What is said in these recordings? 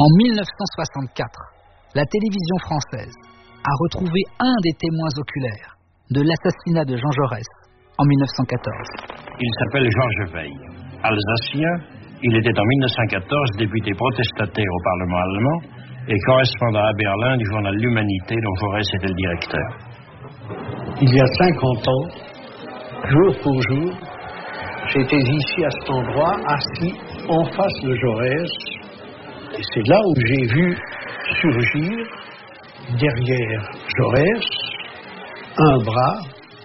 En 1964, la télévision française a retrouvé un des témoins oculaires de l'assassinat de Jean Jaurès en 1914. Il s'appelle Georges Veil. Alsacien, il était en 1914 député protestataire au Parlement allemand et correspondant à Berlin du journal L'Humanité dont Jaurès était le directeur. Il y a 50 ans, jour pour jour, j'étais ici à cet endroit, assis en face de Jaurès, et c'est là où j'ai vu surgir, derrière Jaurès, un bras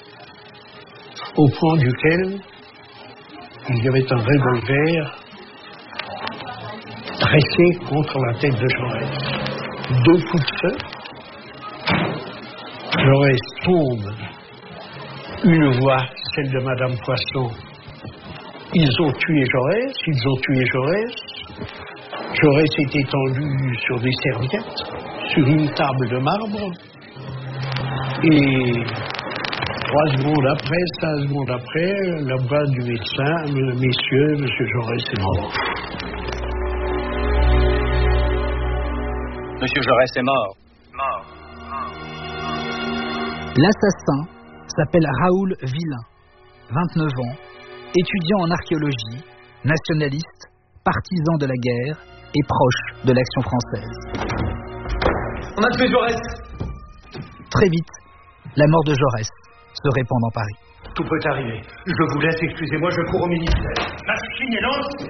au point duquel il y avait un revolver dressé contre la tête de Jaurès. 2 coups de feu, Jaurès tombe, une voix, celle de Madame Poisson. Ils ont tué Jaurès, Jaurès est étendu sur des serviettes, sur une table de marbre, et 3 secondes après, 5 secondes après, la voix du médecin, messieurs, monsieur Jaurès est mort. Monsieur Jaurès est mort. L'assassin s'appelle Raoul Villain, 29 ans, étudiant en archéologie, nationaliste, partisan de la guerre et proche de l'Action française. On a tué Jaurès. Très vite, la mort de Jaurès se répand dans Paris. Tout peut arriver. Je vous laisse, excusez-moi, je cours au ministère. Machine est lancée.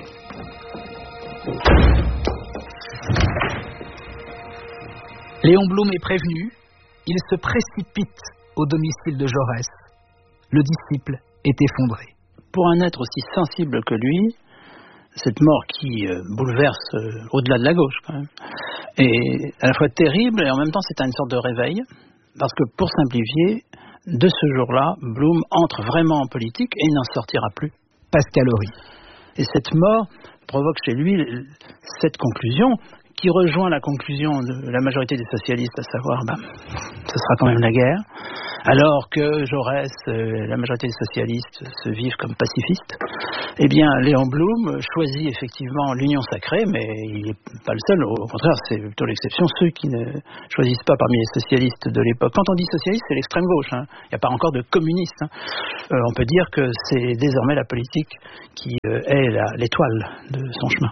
Léon Blum est prévenu, il se précipite au domicile de Jaurès. Le disciple est effondré. Pour un être aussi sensible que lui, cette mort qui bouleverse au-delà de la gauche, quand même, est à la fois terrible et en même temps c'est une sorte de réveil, parce que pour simplifier, de ce jour-là, Blum entre vraiment en politique et il n'en sortira plus. Pascal Horry. Et cette mort provoque chez lui cette conclusion qui rejoint la conclusion de la majorité des socialistes, à savoir, ce sera quand même la guerre, alors que Jaurès, la majorité des socialistes se vivent comme pacifistes. Eh bien, Léon Blum choisit effectivement l'union sacrée, mais il n'est pas le seul, au contraire, c'est plutôt l'exception, ceux qui ne choisissent pas parmi les socialistes de l'époque. Quand on dit socialiste, c'est l'extrême gauche, hein. Il n'y a pas encore de communistes. On peut dire que c'est désormais la politique qui est l'étoile de son chemin.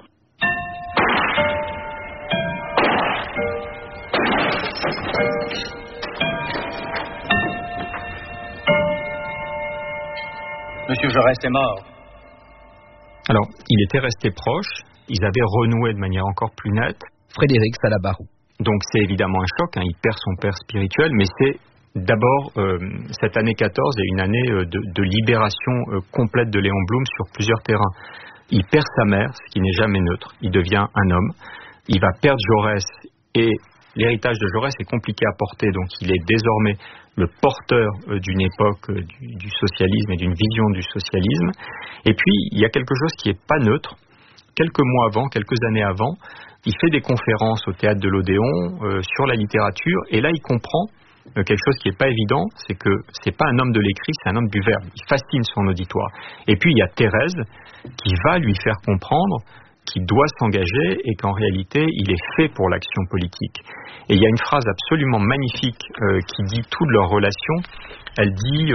Monsieur Jaurès est mort. Alors, il était resté proche, ils avaient renoué de manière encore plus nette. Frédéric Salabarou. Donc c'est évidemment un choc, hein, il perd son père spirituel, mais c'est d'abord, cette année 14 est une année de libération complète de Léon Blum sur plusieurs terrains. Il perd sa mère, ce qui n'est jamais neutre, il devient un homme, il va perdre Jaurès et l'héritage de Jaurès est compliqué à porter, donc il est désormais le porteur d'une époque du socialisme et d'une vision du socialisme. Et puis, il y a quelque chose qui n'est pas neutre. Quelques mois avant, quelques années avant, il fait des conférences au Théâtre de l'Odéon sur la littérature, et là, il comprend quelque chose qui n'est pas évident, c'est que c'est pas un homme de l'écrit, c'est un homme du verbe. Il fascine son auditoire. Et puis, il y a Thérèse qui va lui faire comprendre qu'il doit s'engager et qu'en réalité, il est fait pour l'action politique. Et il y a une phrase absolument magnifique qui dit toute leur relation. Elle dit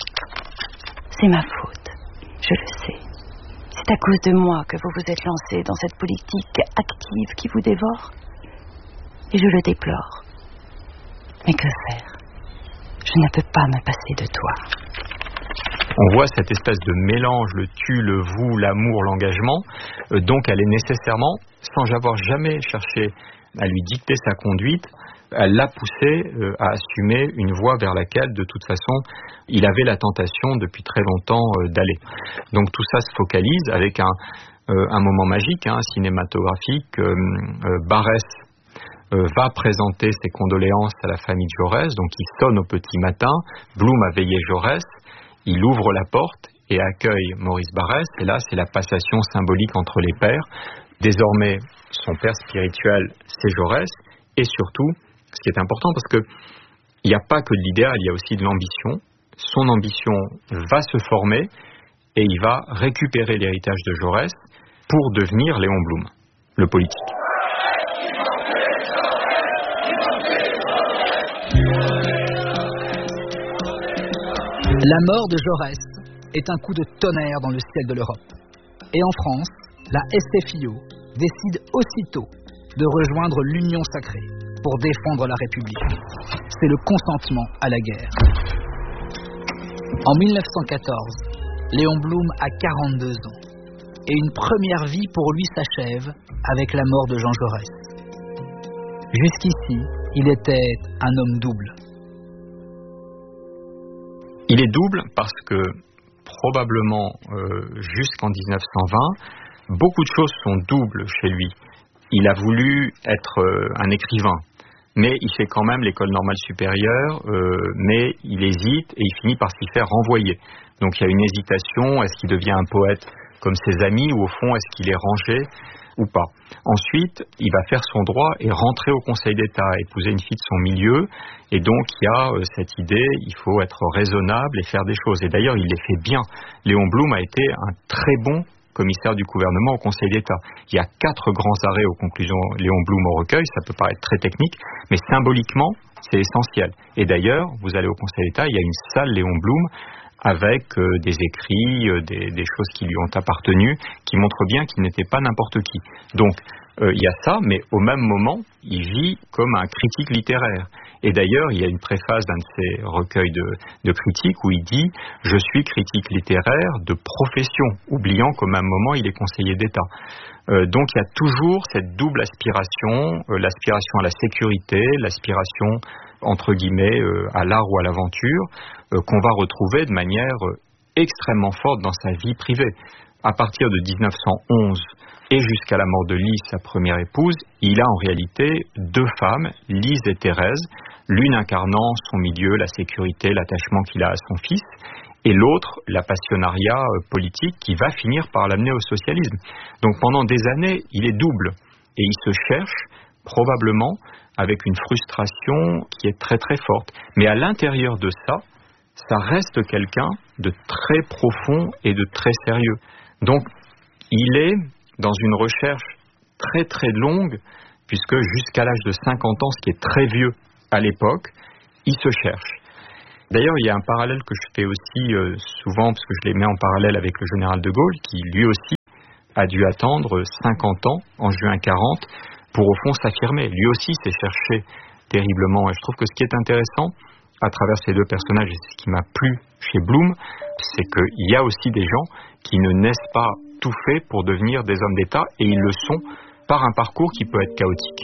c'est ma faute, je le sais. C'est à cause de moi que vous vous êtes lancé dans cette politique active qui vous dévore. Et je le déplore. Mais que faire? Je ne peux pas me passer de toi. On voit cette espèce de mélange, le tu, le vous, l'amour, l'engagement. Donc elle est nécessairement, sans avoir jamais cherché à lui dicter sa conduite, elle l'a poussé à assumer une voie vers laquelle, de toute façon, il avait la tentation depuis très longtemps d'aller. Donc tout ça se focalise avec un moment magique, cinématographique. Barrès va présenter ses condoléances à la famille de Jaurès, donc il sonne au petit matin, Blum a veillé Jaurès, il ouvre la porte et accueille Maurice Barrès, et là c'est la passation symbolique entre les pères. Désormais, son père spirituel, c'est Jaurès, et surtout, ce qui est important, parce que il n'y a pas que de l'idéal, il y a aussi de l'ambition. Son ambition va se former, et il va récupérer l'héritage de Jaurès pour devenir Léon Blum, le politique. La mort de Jaurès est un coup de tonnerre dans le ciel de l'Europe. Et en France, la SFIO décide aussitôt de rejoindre l'Union sacrée pour défendre la République. C'est le consentement à la guerre. En 1914, Léon Blum a 42 ans et une première vie pour lui s'achève avec la mort de Jean Jaurès. Jusqu'ici, il était un homme double. Il est double parce que probablement jusqu'en 1920, beaucoup de choses sont doubles chez lui. Il a voulu être un écrivain, mais il fait quand même l'école normale supérieure, mais il hésite et il finit par s'y faire renvoyer. Donc il y a une hésitation, est-ce qu'il devient un poète comme ses amis ou au fond est-ce qu'il est rangé ou pas. Ensuite, il va faire son droit et rentrer au Conseil d'État, épouser une fille de son milieu, et donc il y a cette idée, il faut être raisonnable et faire des choses. Et d'ailleurs, il les fait bien. Léon Blum a été un très bon commissaire du gouvernement au Conseil d'État. Il y a 4 grands arrêts aux conclusions Léon Blum au recueil, ça peut paraître très technique, mais symboliquement, c'est essentiel. Et d'ailleurs, vous allez au Conseil d'État, il y a une salle Léon Blum avec des écrits, des choses qui lui ont appartenu, qui montrent bien qu'il n'était pas n'importe qui. Donc, il y a ça, mais au même moment, il vit comme un critique littéraire. Et d'ailleurs, il y a une préface d'un de ses recueils de critiques où il dit « Je suis critique littéraire de profession », oubliant qu'au même moment, il est conseiller d'État. Donc, il y a toujours cette double aspiration, l'aspiration à la sécurité, l'aspiration, entre guillemets, à l'art ou à l'aventure, qu'on va retrouver de manière extrêmement forte dans sa vie privée. À partir de 1911 et jusqu'à la mort de Lise, sa première épouse, il a en réalité 2 femmes, Lise et Thérèse, l'une incarnant son milieu, la sécurité, l'attachement qu'il a à son fils, et l'autre, la passionnariat politique qui va finir par l'amener au socialisme. Donc pendant des années, il est double, et il se cherche probablement avec une frustration qui est très très forte. Mais à l'intérieur de ça, ça reste quelqu'un de très profond et de très sérieux. Donc, il est dans une recherche très très longue, puisque jusqu'à l'âge de 50 ans, ce qui est très vieux à l'époque, il se cherche. D'ailleurs, il y a un parallèle que je fais aussi souvent, parce que je les mets en parallèle avec le général de Gaulle, qui lui aussi a dû attendre 50 ans, en juin 40, pour au fond s'affirmer. Lui aussi s'est cherché terriblement. Et je trouve que ce qui est intéressant, à travers ces 2 personnages, et ce qui m'a plu chez Blum, c'est qu'il y a aussi des gens qui ne naissent pas tout faits pour devenir des hommes d'État, et ils le sont par un parcours qui peut être chaotique.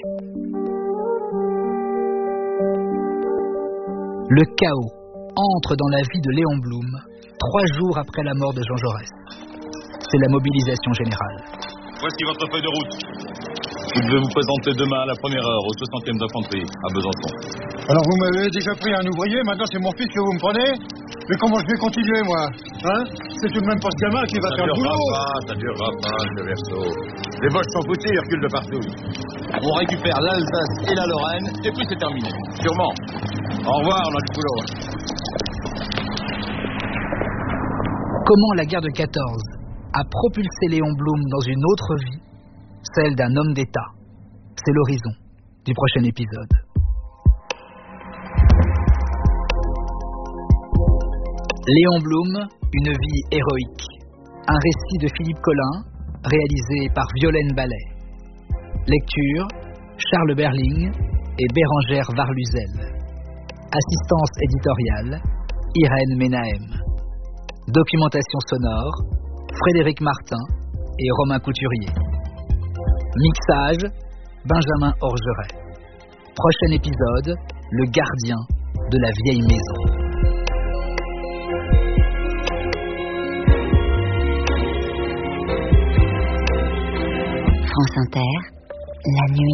Le chaos entre dans la vie de Léon Blum 3 jours après la mort de Jean Jaurès. C'est la mobilisation générale. Voici votre feuille de route. Vous devez vous présenter demain à la première heure au 60e d'infanterie à Besançon. Alors vous m'avez déjà pris un ouvrier, maintenant c'est mon fils que vous me prenez? Mais comment je vais continuer, moi? Hein? C'est tout de même pas ce gamin qui va faire le boulot. Ça durera pas, le Verseau. Les Boches sont foutus, ils reculent de partout. On récupère l'Alsace et la Lorraine, et puis c'est terminé. Sûrement. Au revoir, on a du boulot. Comment la guerre de 14 a propulsé Léon Blum dans une autre vie, celle d'un homme d'État. C'est l'horizon du prochain épisode. Léon Blum, une vie héroïque. Un récit de Philippe Collin, réalisé par Violaine Ballet. Lecture, Charles Berling et Bérangère Varluzel. Assistance éditoriale, Irène Ménahem. Documentation sonore, Frédéric Martin et Romain Couturier. Mixage, Benjamin Orgeret. Prochain épisode, le gardien de la vieille maison. France Inter, la nuit.